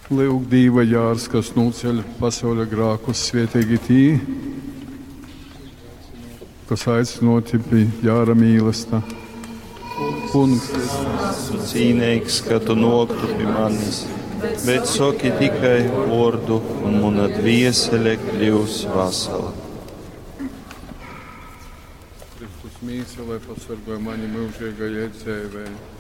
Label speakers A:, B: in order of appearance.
A: Lūk, Dīva jārs, kas nuceļ pasaules grākus, svētīgi tī, kas aicinoti pie jāra mīlestā. Kungs,
B: esmu cīnīgs, ka tu noktu pie manis, bet saki tikai vārdu, un mana dvēsele kļūs vesela.
A: Kristus mīlestība, lai pasargāja mani mūžīgajai dzīvei.